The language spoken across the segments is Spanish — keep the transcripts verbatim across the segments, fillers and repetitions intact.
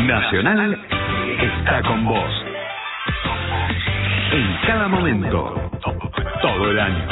Nacional está con vos. En cada momento, todo el año.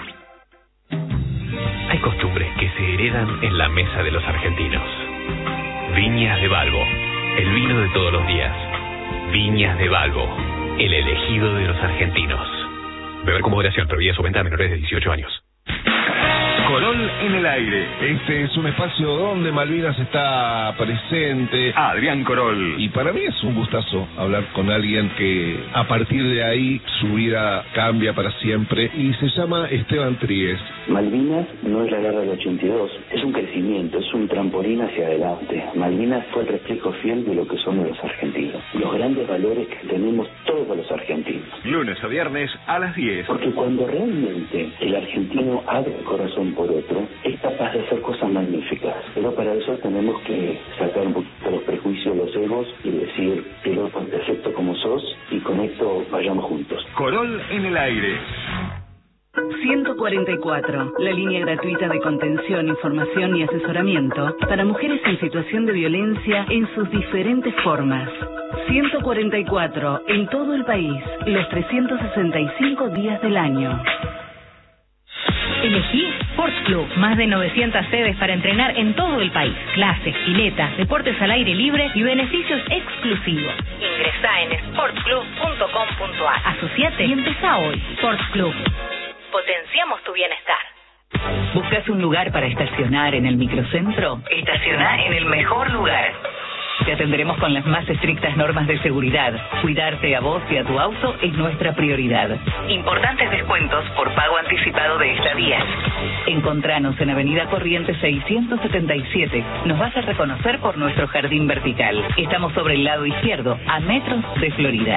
Hay costumbres que se heredan en la mesa de los argentinos. Viñas de Balbo, el vino de todos los días. Viñas de Balbo, el elegido de los argentinos. Beber con moderación, prohibida su venta a menores de dieciocho años. Corol en el aire. Este es un espacio donde Malvinas está presente. Adrián Corol. Y para mí es un gustazo hablar con alguien que a partir de ahí su vida cambia para siempre y se llama Esteban Tríguez. Malvinas no es la guerra del ochenta y dos, es un crecimiento, es un trampolín hacia adelante. Malvinas fue el reflejo fiel de lo que somos los argentinos, los grandes valores que tenemos todos los argentinos. Lunes a viernes a las diez. Porque cuando realmente el argentino abre el corazón por otro, es capaz de hacer cosas magníficas. Pero para eso tenemos que sacar un poquito los prejuicios, los egos y decir, piloto perfecto como sos y con esto vayamos juntos. Corol en el aire. ciento cuarenta y cuatro, la línea gratuita de contención, información y asesoramiento para mujeres en situación de violencia en sus diferentes formas. ciento cuarenta y cuatro, en todo el país, los trescientos sesenta y cinco días del año. Elegí Sports Club, más de novecientas sedes para entrenar en todo el país. Clases, piletas, deportes al aire libre y beneficios exclusivos. Ingresá en sports club punto com punto a r. Asociate y empezá hoy. Sports Club. Potenciamos tu bienestar. ¿Buscas un lugar para estacionar en el microcentro? Estacioná en el mejor lugar. Te atenderemos con las más estrictas normas de seguridad. Cuidarte a vos y a tu auto es nuestra prioridad. Importantes descuentos por pago anticipado de estadías. Encontranos en Avenida Corrientes seiscientos setenta y siete. Nos vas a reconocer por nuestro jardín vertical. Estamos sobre el lado izquierdo, a metros de Florida.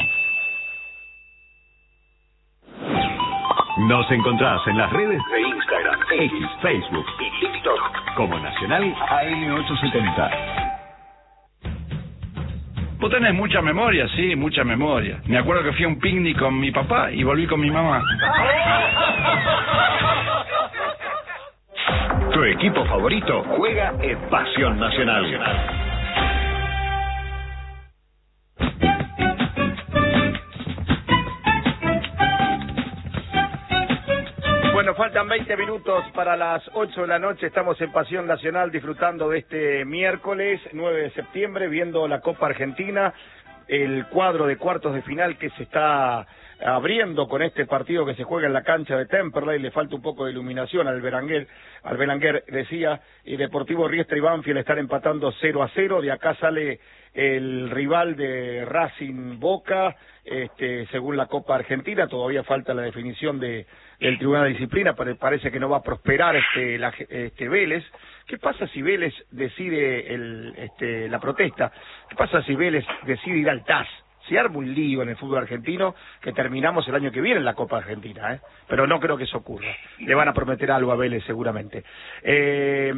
Nos encontrás en las redes de Instagram, X, Facebook y TikTok como Nacional A M ochocientos setenta. Vos tenés mucha memoria, sí, mucha memoria. Me acuerdo que fui a un picnic con mi papá y volví con mi mamá. Tu equipo favorito juega en Pasión Nacional. Bueno, faltan veinte minutos para las ocho de la noche. Estamos en Pasión Nacional disfrutando de este miércoles nueve de septiembre, viendo la Copa Argentina, el cuadro de cuartos de final que se está abriendo con este partido que se juega en la cancha de Temperley. Le falta un poco de iluminación al Berenguer, al Berenguer decía, y Deportivo Riestra y Banfield están empatando cero a cero. De acá sale el rival de Racing Boca, este, según la Copa Argentina. Todavía falta la definición de del Tribunal de Disciplina, pero parece que no va a prosperar este, la, este Vélez. ¿Qué pasa si Vélez decide el, este, la protesta? ¿Qué pasa si Vélez decide ir al T A S? Se arma un lío en el fútbol argentino que terminamos el año que viene en la Copa Argentina, ¿eh? Pero no creo que eso ocurra. Le van a prometer algo a Vélez seguramente. Eh,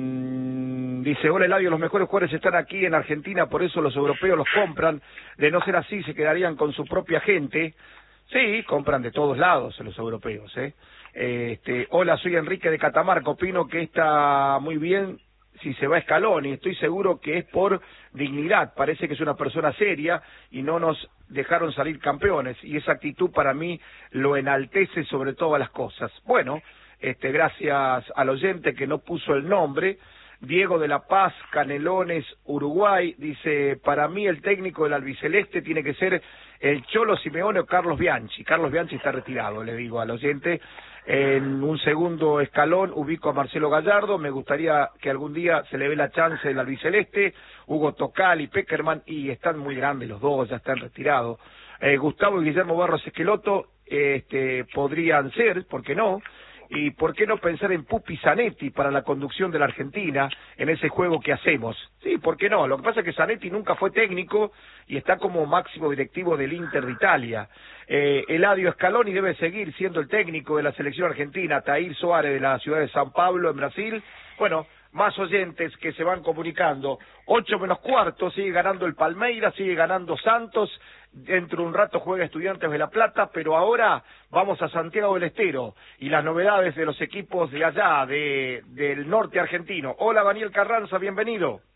dice, hola Eladio, los mejores jugadores están aquí en Argentina, por eso los europeos los compran. De no ser así, se quedarían con su propia gente. Sí, compran de todos lados los europeos, ¿eh? Este, hola, soy Enrique de Catamarca, opino que está muy bien si se va a Scaloni, estoy seguro que es por dignidad, parece que es una persona seria y no nos dejaron salir campeones, y esa actitud para mí lo enaltece sobre todas las cosas. Bueno, este, gracias al oyente que no puso el nombre, Diego de la Paz, Canelones, Uruguay, dice, para mí el técnico del albiceleste tiene que ser el Cholo Simeone o Carlos Bianchi. Carlos Bianchi está retirado, le digo al oyente. En un segundo escalón ubico a Marcelo Gallardo, me gustaría que algún día se le dé la chance del albiceleste. Hugo Tocal y Peckerman, y están muy grandes los dos, ya están retirados. Eh, Gustavo y Guillermo Barros Esqueloto este, podrían ser, ¿por qué no? Y ¿por qué no pensar en Pupi Zanetti para la conducción de la Argentina en ese juego que hacemos? Sí, ¿por qué no? Lo que pasa es que Zanetti nunca fue técnico y está como máximo directivo del Inter de Italia. Eh, Eladio Scaloni debe seguir siendo el técnico de la selección argentina. Tair Suárez de la ciudad de San Pablo, en Brasil. Bueno, más oyentes que se van comunicando. Ocho menos cuarto, sigue ganando el Palmeiras, sigue ganando Santos. Dentro de un rato juega Estudiantes de La Plata, pero ahora vamos a Santiago del Estero y las novedades de los equipos de allá, de del norte argentino. Hola Daniel Carranza, bienvenido.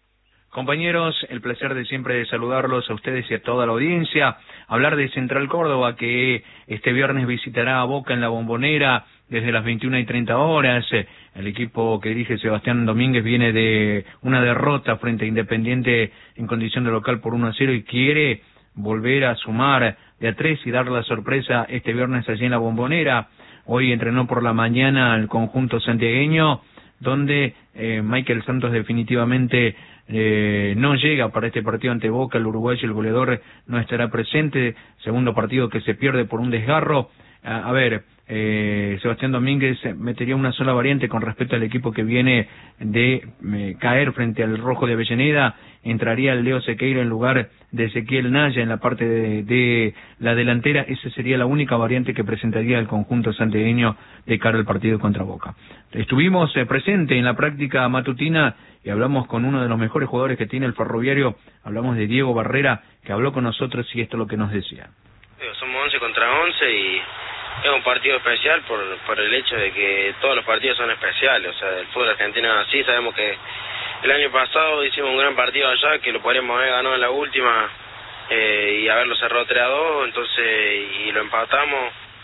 Compañeros, el placer de siempre de saludarlos a ustedes y a toda la audiencia, hablar de Central Córdoba, que este viernes visitará a Boca en la Bombonera desde las veintiuna y treinta horas. El equipo que dirige Sebastián Domínguez viene de una derrota frente a Independiente en condición de local por uno a cero y quiere volver a sumar de a tres y dar la sorpresa este viernes allí en la Bombonera. Hoy entrenó por la mañana el conjunto santiagueño, donde eh, Michael Santos definitivamente eh, no llega para este partido ante Boca. El uruguayo, el goleador, no estará presente. Segundo partido que se pierde por un desgarro. A, a ver, eh, Sebastián Domínguez metería una sola variante con respecto al equipo que viene de eh, caer frente al Rojo de Avellaneda. Entraría el Leo Sequeira en lugar de Ezequiel Naya en la parte de, de la delantera. Esa sería la única variante que presentaría el conjunto santiagueño de cara al partido contra Boca. Estuvimos eh, presentes en la práctica matutina y hablamos con uno de los mejores jugadores que tiene el Ferroviario. Hablamos de Diego Barrera, que habló con nosotros y esto es lo que nos decía. Somos once contra once y es un partido especial por, por el hecho de que todos los partidos son especiales. O sea, el fútbol argentino es así. Sabemos que el año pasado hicimos un gran partido allá, que lo podríamos haber ganado en la última eh, y haberlo cerrado tres a dos, entonces, y lo empatamos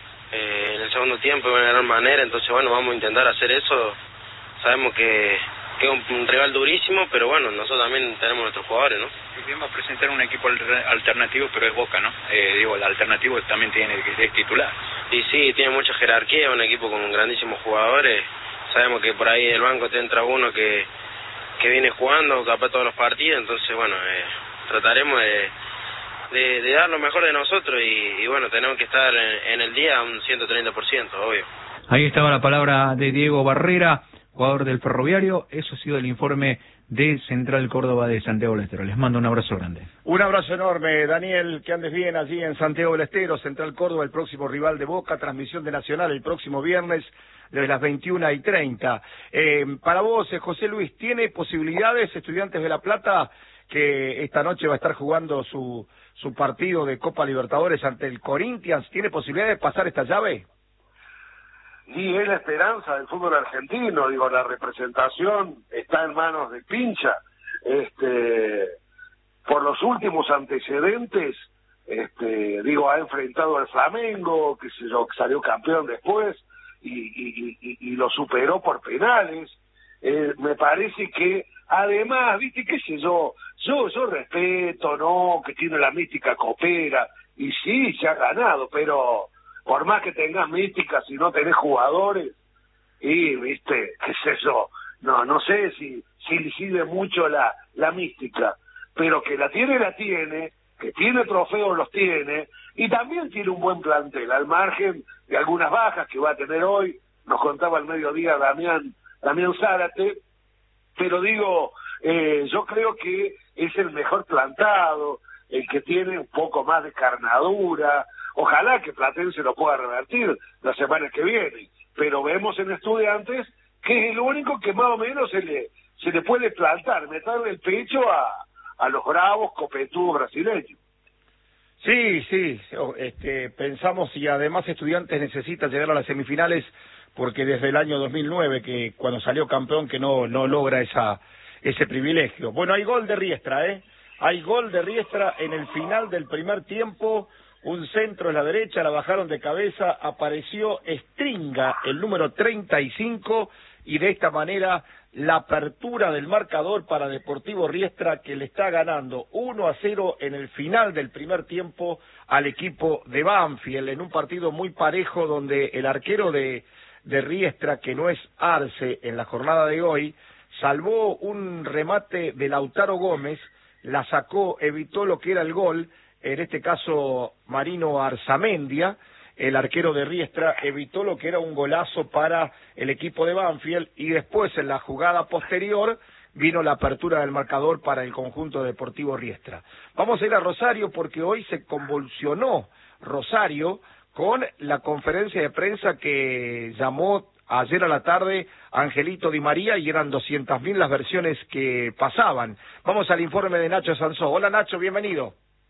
eh, en el segundo tiempo de una gran manera. Entonces, bueno, vamos a intentar hacer eso. Sabemos que, que es un, un rival durísimo, pero bueno, nosotros también tenemos nuestros jugadores, ¿no? Y bien, va a presentar un equipo alternativo, pero es Boca, ¿no? Eh, digo, el alternativo también tiene que es titular. Y sí, tiene mucha jerarquía, un equipo con grandísimos jugadores. Sabemos que por ahí del banco te entra uno que que viene jugando capaz todos los partidos, entonces bueno, eh, trataremos de, de, de dar lo mejor de nosotros y, y bueno, tenemos que estar en, en el día un ciento treinta por ciento, obvio. Ahí estaba la palabra de Diego Barrera, jugador del Ferroviario. Eso ha sido el informe de Central Córdoba de Santiago del Estero. Les mando un abrazo grande. Un abrazo enorme, Daniel, que andes bien allí en Santiago del Estero. Central Córdoba, el próximo rival de Boca, transmisión de Nacional el próximo viernes desde las veintiuna y treinta. Eh, para vos, eh, José Luis, ¿tiene posibilidades Estudiantes de La Plata, que esta noche va a estar jugando su, su partido de Copa Libertadores ante el Corinthians? ¿Tiene posibilidades de pasar esta llave? Y es la esperanza del fútbol argentino, digo, la representación está en manos de Pincha. Este, por los últimos antecedentes, este, digo, ha enfrentado al Flamengo, que se yo, salió campeón después, y, y, y, y lo superó por penales. Eh, me parece que, además, viste, qué sé yo, yo, yo respeto, ¿no?, que tiene la mística copera, y sí, se ha ganado, pero por más que tengas mística, si no tenés jugadores, y, viste, qué sé yo, no no sé si, si sirve mucho la, la mística, pero que la tiene, la tiene, que tiene trofeos, los tiene, y también tiene un buen plantel, al margen de algunas bajas que va a tener hoy. Nos contaba al mediodía Damián, Damián Zárate, pero digo, eh, yo creo que es el mejor plantado, el que tiene un poco más de carnadura. Ojalá que Platense lo pueda revertir la semana que viene, pero vemos en Estudiantes que es el único que más o menos se le se le puede plantar, meterle el pecho a, a los bravos copetudos brasileños. Sí, sí, este, pensamos, y además Estudiantes necesita llegar a las semifinales, porque desde el año dos mil nueve, que cuando salió campeón, que no no logra esa ese privilegio. Bueno, hay gol de Riestra, ¿eh? Hay gol de Riestra en el final del primer tiempo. Un centro en la derecha, la bajaron de cabeza, apareció Stringa, el número treinta y cinco, y de esta manera la apertura del marcador para Deportivo Riestra, que le está ganando uno a cero en el final del primer tiempo al equipo de Banfield, en un partido muy parejo donde el arquero de, de Riestra, que no es Arce en la jornada de hoy, salvó un remate de Lautaro Gómez, la sacó, evitó lo que era el gol. En este caso, Marino Arzamendia, el arquero de Riestra, evitó lo que era un golazo para el equipo de Banfield, y después, en la jugada posterior, vino la apertura del marcador para el conjunto Deportivo Riestra. Vamos a ir a Rosario, porque hoy se convulsionó Rosario con la conferencia de prensa que llamó ayer a la tarde Angelito Di María, y eran doscientas mil las versiones que pasaban. Vamos al informe de Nacho Sansó. Hola Nacho, bienvenido.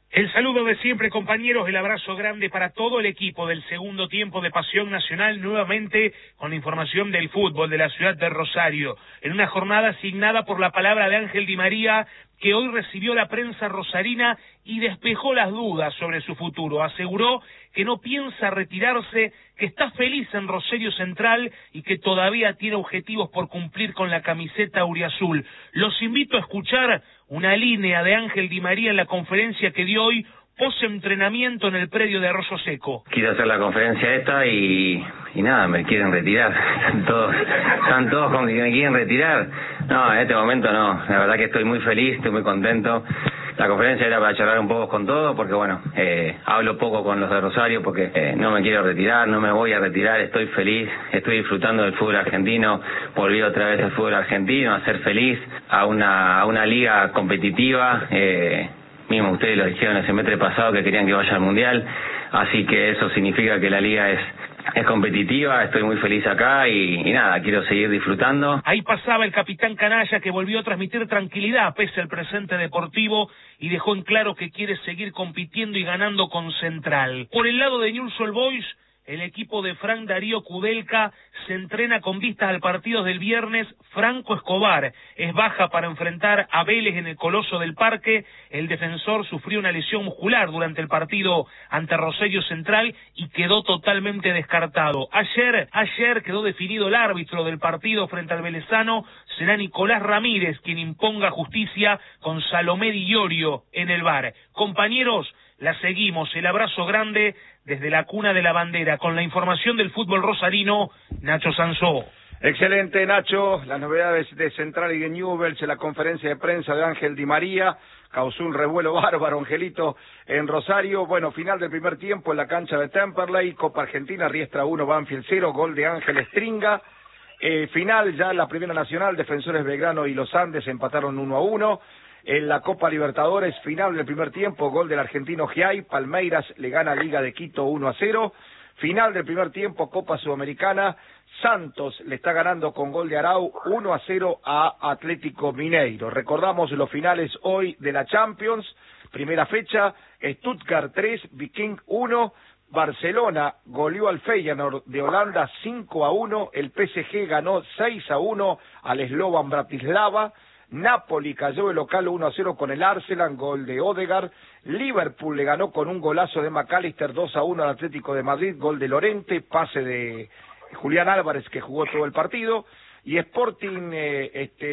El saludo de siempre, compañeros, el abrazo grande para todo el equipo del segundo tiempo de Pasión Nacional, nuevamente con la información del fútbol de la ciudad de Rosario, en una jornada asignada por la palabra de Ángel Di María, que hoy recibió la prensa rosarina y despejó las dudas sobre su futuro. Aseguró que no piensa retirarse, que está feliz en Rosario Central y que todavía tiene objetivos por cumplir con la camiseta auriazul. Los invito a escuchar una línea de Ángel Di María en la conferencia que dio hoy post-entrenamiento en el predio de Arroyo Seco. Quiero hacer la conferencia esta y, y nada, me quieren retirar. Están todos, están todos como que me quieren retirar. No, en este momento no. La verdad que estoy muy feliz, estoy muy contento. La conferencia era para charlar un poco con todo, porque bueno, eh, hablo poco con los de Rosario, porque eh, no me quiero retirar, no me voy a retirar, estoy feliz, estoy disfrutando del fútbol argentino, volví otra vez al fútbol argentino, a ser feliz, a una, a una liga competitiva, eh, mismo ustedes lo dijeron el semestre pasado que querían que vaya al Mundial, así que eso significa que la liga es es competitiva, estoy muy feliz acá y, y nada, quiero seguir disfrutando. Ahí pasaba el capitán Canalla, que volvió a transmitir tranquilidad pese al presente deportivo y dejó en claro que quiere seguir compitiendo y ganando con Central. Por el lado de Newell's Old Boys, el equipo de Frank Darío Kudelka se entrena con vistas al partido del viernes. Franco Escobar es baja para enfrentar a Vélez en el Coloso del Parque. El defensor sufrió una lesión muscular durante el partido ante Rosario Central y quedó totalmente descartado. Ayer, ayer quedó definido el árbitro del partido frente al Velezano. Será Nicolás Ramírez quien imponga justicia con Salomé Di Iorio en el V A R. Compañeros, la seguimos. El abrazo grande desde la cuna de la bandera, con la información del fútbol rosarino, Nacho Sansó. Excelente, Nacho. Las novedades de Central y de Newell's en la conferencia de prensa de Ángel Di María. Causó un revuelo bárbaro, Angelito, en Rosario. Bueno, final del primer tiempo en la cancha de Temperley. Copa Argentina, Riestra uno, Banfield cero, gol de Ángel Stringa. Eh, final ya en la Primera Nacional, Defensores Belgrano y Los Andes empataron uno a uno. En la Copa Libertadores, final del primer tiempo, gol del argentino Giai, Palmeiras le gana a Liga de Quito uno a cero. Final del primer tiempo, Copa Sudamericana, Santos le está ganando con gol de Arau uno a cero a Atlético Mineiro. Recordamos los finales hoy de la Champions, primera fecha, Stuttgart tres, Viking uno, Barcelona goleó al Feyenoord de Holanda cinco a uno, el P S G ganó seis a uno al Slovan Bratislava, Napoli cayó de local uno a cero con el Arsenal, gol de Odegaard. Liverpool le ganó con un golazo de McAllister dos a uno al Atlético de Madrid, gol de Lorente, pase de Julián Álvarez que jugó todo el partido. Y Sporting eh,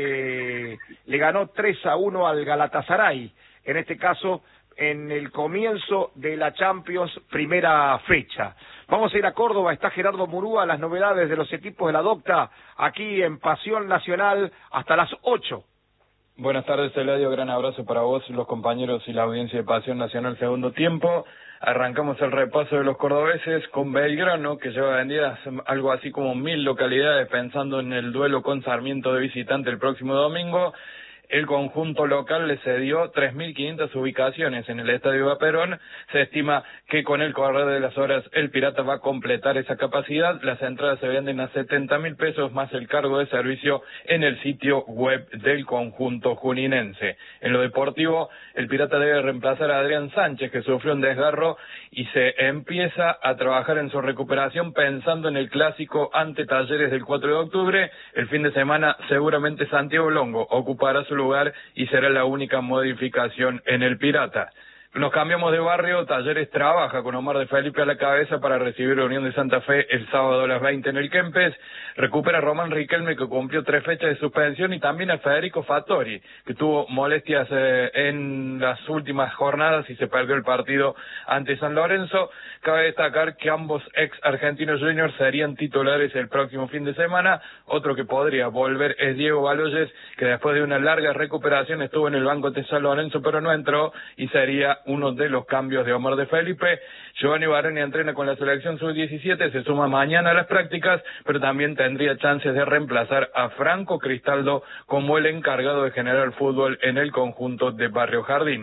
este, le ganó tres a uno al Galatasaray, en este caso en el comienzo de la Champions, primera fecha. Vamos a ir a Córdoba, está Gerardo Murúa, las novedades de los equipos de la Docta, aquí en Pasión Nacional, hasta las ocho. Buenas tardes, Eladio, gran abrazo para vos, los compañeros y la audiencia de Pasión Nacional segundo tiempo. Arrancamos el repaso de los cordobeses con Belgrano, que lleva vendidas algo así como mil localidades pensando en el duelo con Sarmiento de visitante el próximo domingo. El conjunto local le cedió tres mil quinientas ubicaciones en el Estadio Vaperón. Se estima que con el correr de las horas el Pirata va a completar esa capacidad. Las entradas se venden a setenta mil pesos más el cargo de servicio en el sitio web del conjunto juninense. En lo deportivo, el Pirata debe reemplazar a Adrián Sánchez, que sufrió un desgarro y se empieza a trabajar en su recuperación pensando en el clásico ante Talleres del cuatro de octubre. El fin de semana seguramente Santiago Longo ocupará su lugar y será la única modificación en el Pirata. Nos cambiamos de barrio. Talleres trabaja con Omar de Felipe a la cabeza para recibir a Unión de Santa Fe el sábado a las veinte en el Kempes. Recupera a Román Riquelme, que cumplió tres fechas de suspensión, y también a Federico Fattori, que tuvo molestias eh, en las últimas jornadas y se perdió el partido ante San Lorenzo. Cabe destacar que ambos ex argentinos juniors serían titulares el próximo fin de semana. Otro que podría volver es Diego Baloyes, que después de una larga recuperación estuvo en el banco de San Lorenzo pero no entró y sería uno de los cambios de Omar de Felipe. Giovanni Baroni entrena con la selección sub diecisiete, se suma mañana a las prácticas, pero también tendría chances de reemplazar a Franco Cristaldo como el encargado de generar fútbol en el conjunto de Barrio Jardín.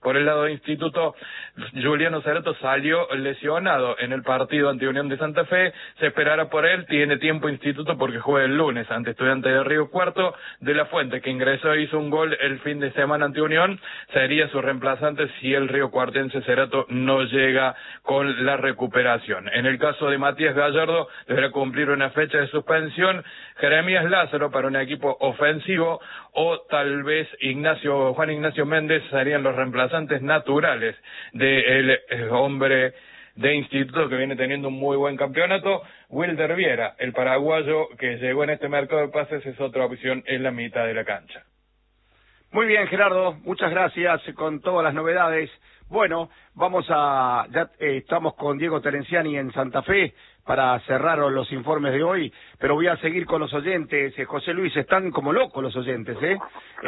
Por el lado de Instituto, Juliano Cerato salió lesionado en el partido ante Unión de Santa Fe, se esperará por él, tiene tiempo Instituto porque juega el lunes ante Estudiantes de Río Cuarto. De la Fuente, que ingresó e hizo un gol el fin de semana ante Unión, sería su reemplazante si el riocuartense Cerato no llega con la recuperación. En el caso de Matías Gallardo, deberá cumplir una fecha de suspensión, Jeremías Lázaro para un equipo ofensivo, o tal vez Ignacio Juan Ignacio Méndez serían los reemplazantes naturales del hombre de Instituto que viene teniendo un muy buen campeonato. Wilder Viera, el paraguayo que llegó en este mercado de pases, es otra opción en la mitad de la cancha. Muy bien, Gerardo, muchas gracias con todas las novedades. Bueno, vamos a, ya eh, estamos con Diego Terenciani en Santa Fe para cerrar los informes de hoy, pero voy a seguir con los oyentes. Eh, José Luis, están como locos los oyentes, ¿eh?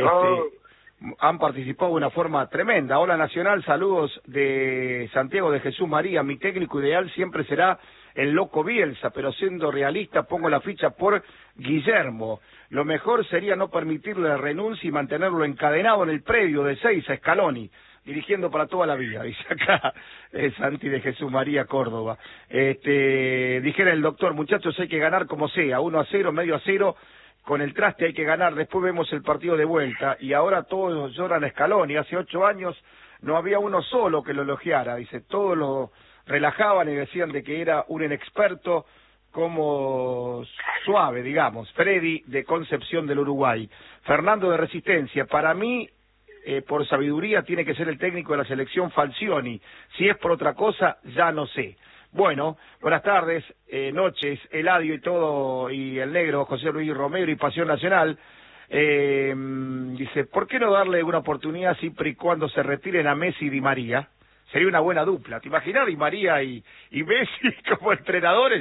Este, han participado de una forma tremenda. Hola Nacional, saludos de Santiago de Jesús María. Mi técnico ideal siempre será el Loco Bielsa, pero siendo realista pongo la ficha por Guillermo. Lo mejor sería no permitirle la renuncia y mantenerlo encadenado en el predio de seis a Scaloni, dirigiendo para toda la vida, dice acá eh, Santi de Jesús María, Córdoba. Este, dijera el doctor, muchachos, hay que ganar como sea, uno a cero, medio a cero, con el traste hay que ganar, después vemos el partido de vuelta, y ahora todos lloran a Scaloni. Hace ocho años no había uno solo que lo elogiara, dice, todos lo relajaban y decían de que era un inexperto como suave, digamos. Freddy de Concepción del Uruguay. Fernando de Resistencia, para mí, eh, por sabiduría, tiene que ser el técnico de la selección Falcioni. Si es por otra cosa, ya no sé. Bueno, buenas tardes, eh, noches, Eladio y todo, y el negro José Luis Romero y Pasión Nacional. Eh, dice, ¿por qué no darle una oportunidad siempre y cuando se retiren a Messi y Di María? Sería una buena dupla. ¿Te imaginas Di María y, y Messi como entrenadores?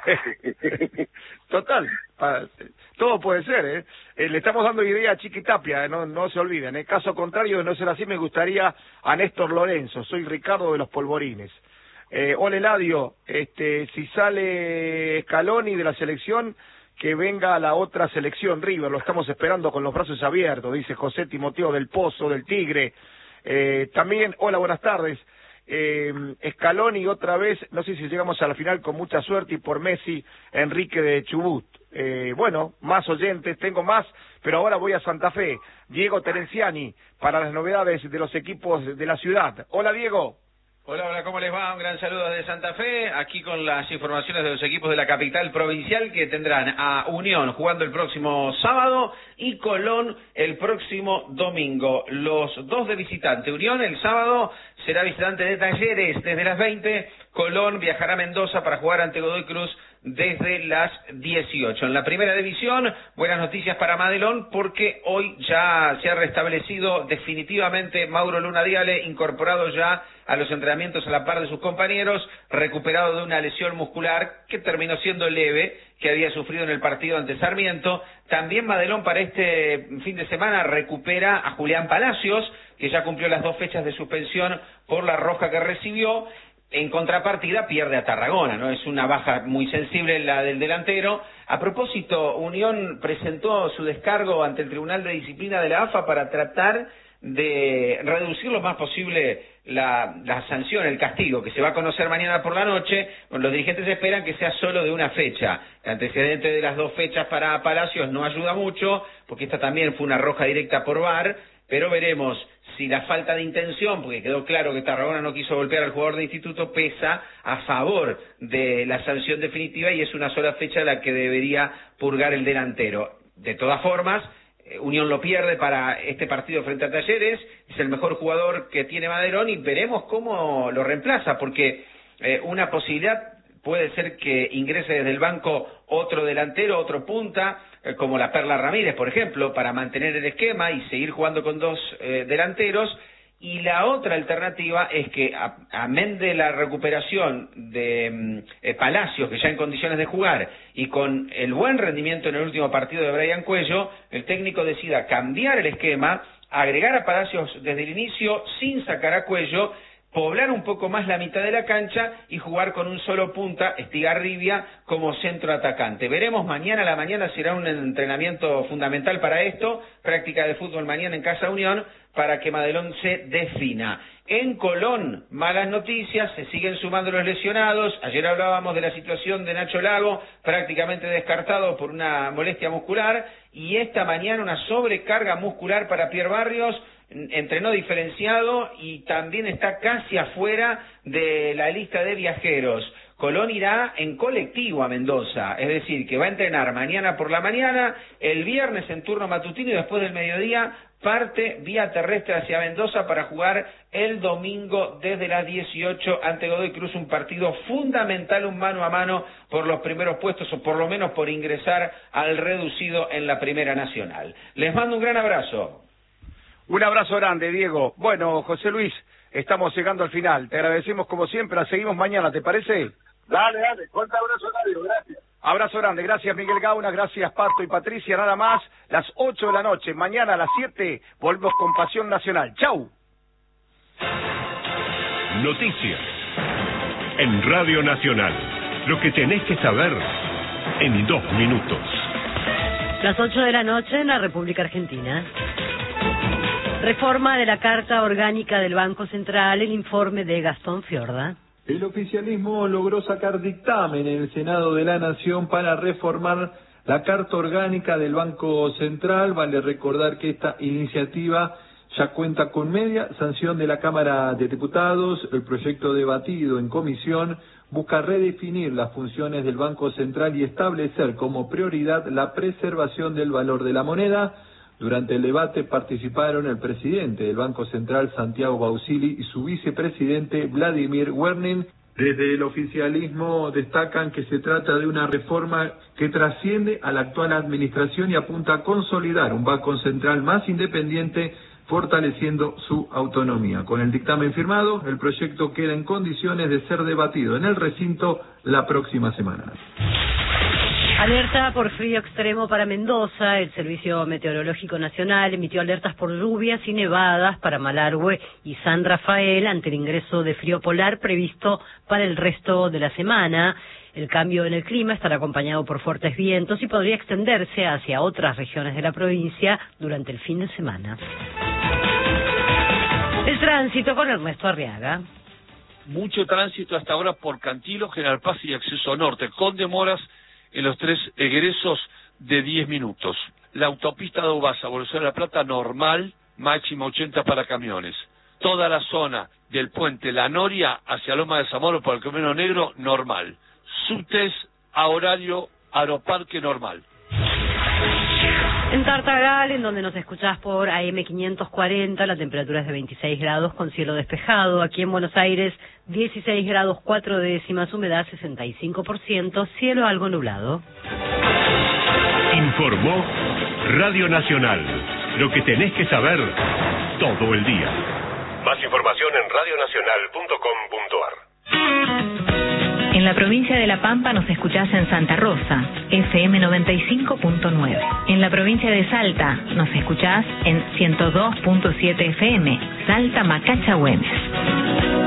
Total, pa, todo puede ser, ¿eh? Eh, Le estamos dando idea a Chiqui Tapia, ¿eh? no, no se olviden. En caso contrario de no ser así, me gustaría a Néstor Lorenzo. Soy Ricardo de los Polvorines. Eh, hola Eladio, este, si sale Scaloni de la selección, que venga a la otra selección, River, lo estamos esperando con los brazos abiertos, dice José Timoteo del Pozo, del Tigre. Eh, también, hola, buenas tardes. Eh, Scaloni otra vez, no sé si llegamos a la final con mucha suerte y por Messi, Enrique de Chubut. Eh, bueno, más oyentes, tengo más, pero ahora voy a Santa Fe. Diego Terenciani, para las novedades de los equipos de la ciudad. Hola, Diego. Hola, hola, ¿cómo les va? Un gran saludo desde Santa Fe, aquí con las informaciones de los equipos de la capital provincial que tendrán a Unión jugando el próximo sábado y Colón el próximo domingo. Los dos de visitante. Unión el sábado será visitante de Talleres desde las veinte, Colón viajará a Mendoza para jugar ante Godoy Cruz desde las dieciocho. En la primera división, buenas noticias para Madelón porque hoy ya se ha restablecido definitivamente Mauro Luna Diale, incorporado ya a los entrenamientos a la par de sus compañeros, recuperado de una lesión muscular que terminó siendo leve, que había sufrido en el partido ante Sarmiento. También Madelón para este fin de semana recupera a Julián Palacios, que ya cumplió las dos fechas de suspensión por la roja que recibió. En contrapartida pierde a Tarragona, ¿no? Es una baja muy sensible la del delantero. A propósito, Unión presentó su descargo ante el Tribunal de Disciplina de la A F A para tratar de reducir lo más posible la, la sanción, el castigo, que se va a conocer mañana por la noche. Los dirigentes esperan que sea solo de una fecha. El antecedente de las dos fechas para Palacios no ayuda mucho, porque esta también fue una roja directa por V A R, pero veremos si la falta de intención, porque quedó claro que Tarragona no quiso golpear al jugador de Instituto, pesa a favor de la sanción definitiva y es una sola fecha la que debería purgar el delantero. De todas formas, Unión lo pierde para este partido frente a Talleres, es el mejor jugador que tiene Madelón y veremos cómo lo reemplaza, porque eh, una posibilidad puede ser que ingrese desde el banco otro delantero, otro punta, eh, como la Perla Ramírez, por ejemplo, para mantener el esquema y seguir jugando con dos eh, delanteros. Y la otra alternativa es que, amén de la recuperación de eh, Palacios, que ya en condiciones de jugar, y con el buen rendimiento en el último partido de Brian Cuello, el técnico decida cambiar el esquema, agregar a Palacios desde el inicio sin sacar a Cuello, poblar un poco más la mitad de la cancha y jugar con un solo punta, Estigarribia, como centro atacante. Veremos mañana a la mañana, será un entrenamiento fundamental para esto, práctica de fútbol mañana en Casa Unión, para que Madelón se defina. En Colón, malas noticias, se siguen sumando los lesionados. Ayer hablábamos de la situación de Nacho Lago, prácticamente descartado por una molestia muscular, y esta mañana una sobrecarga muscular para Pierre Barrios, entrenó diferenciado y también está casi afuera de la lista de viajeros. Colón irá en colectivo a Mendoza, es decir, que va a entrenar mañana por la mañana, el viernes en turno matutino y después del mediodía parte vía terrestre hacia Mendoza para jugar el domingo desde las dieciocho ante Godoy Cruz, un partido fundamental, un mano a mano por los primeros puestos o por lo menos por ingresar al reducido en la Primera Nacional. Les mando un gran abrazo. Un abrazo grande, Diego. Bueno, José Luis, estamos llegando al final. Te agradecemos como siempre. La seguimos mañana, ¿te parece? Dale, dale. Fuerte abrazo, Dario. Gracias. Abrazo grande. Gracias, Miguel Gauna. Gracias, Pato y Patricia. Nada más. Las ocho de la noche. Mañana a las siete volvemos con Pasión Nacional. ¡Chau! Noticias. En Radio Nacional. Lo que tenés que saber en dos minutos. Las ocho de la noche en la República Argentina. Reforma de la Carta Orgánica del Banco Central, el informe de Gastón Fiorda. El oficialismo logró sacar dictamen en el Senado de la Nación para reformar la Carta Orgánica del Banco Central. Vale recordar que esta iniciativa ya cuenta con media sanción de la Cámara de Diputados. El proyecto debatido en comisión busca redefinir las funciones del Banco Central y establecer como prioridad la preservación del valor de la moneda. Durante el debate participaron el presidente del Banco Central, Santiago Bausili, y su vicepresidente, Vladimir Wernin. Desde el oficialismo destacan que se trata de una reforma que trasciende a la actual administración y apunta a consolidar un Banco Central más independiente, fortaleciendo su autonomía. Con el dictamen firmado, el proyecto queda en condiciones de ser debatido en el recinto la próxima semana. Alerta por frío extremo para Mendoza. El Servicio Meteorológico Nacional emitió alertas por lluvias y nevadas para Malargüe y San Rafael ante el ingreso de frío polar previsto para el resto de la semana. El cambio en el clima estará acompañado por fuertes vientos y podría extenderse hacia otras regiones de la provincia durante el fin de semana. El tránsito con Ernesto Arriaga. Mucho tránsito hasta ahora por Cantilo, General Paz y Acceso Norte, con demoras en los tres egresos de diez minutos. La autopista de Ubasa, Buenos Aires La Plata, normal, máximo ochenta para camiones. Toda la zona del puente La Noria hacia Loma de Zamora por el Camino Negro, normal. Subtes a horario Aeroparque, normal. En Tartagal, en donde nos escuchás por A M quinientos cuarenta, la temperatura es de veintiséis grados con cielo despejado. Aquí en Buenos Aires, dieciséis grados cuatro décimas, humedad sesenta y cinco por ciento, cielo algo nublado. Informó Radio Nacional. Lo que tenés que saber todo el día. Más información en radio nacional punto com punto a r. En la provincia de La Pampa nos escuchás en Santa Rosa, F M noventa y cinco punto nueve. En la provincia de Salta nos escuchás en ciento dos punto siete F M, Salta Macacha Güemes.